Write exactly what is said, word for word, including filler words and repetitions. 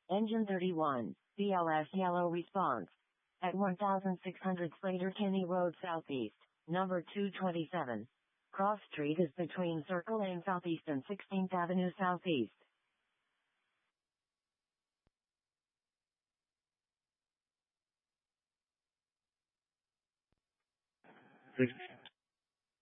Engine thirty-one, B L S yellow response. At sixteen hundred Slater-Kinney Road Southeast, number two twenty-seven. Cross Street is between Circle Lane Southeast and sixteenth Avenue Southeast. Six.